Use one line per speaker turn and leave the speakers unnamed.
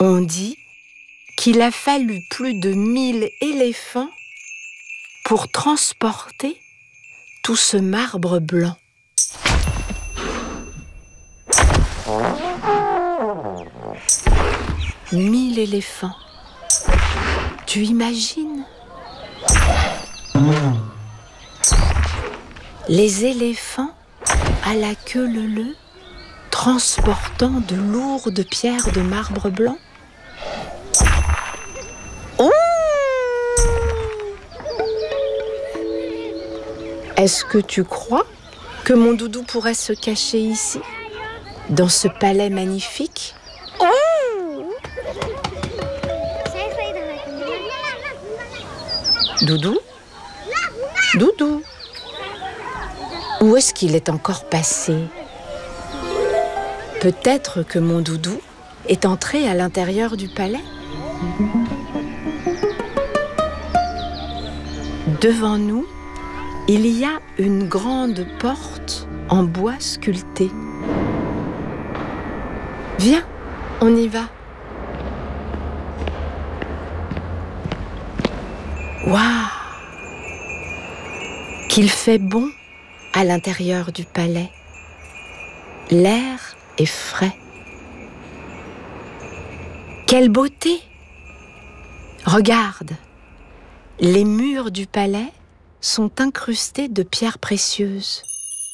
On dit qu'il a fallu plus de 1000 éléphants pour transporter tout ce marbre blanc. « 1000 éléphants. Tu imagines ? Les éléphants à la queue leu-leu, transportant de lourdes pierres de marbre blanc. Oh ! Est-ce que tu crois que mon doudou pourrait se cacher ici, dans ce palais magnifique ? Doudou ? Doudou ? Où est-ce qu'il est encore passé ? Peut-être que mon doudou est entré à l'intérieur du palais ? Devant nous, il y a une grande porte en bois sculpté. Viens, on y va. Waouh ! Qu'il fait bon à l'intérieur du palais. L'air est frais. Quelle beauté ! Regarde, les murs du palais sont incrustés de pierres précieuses.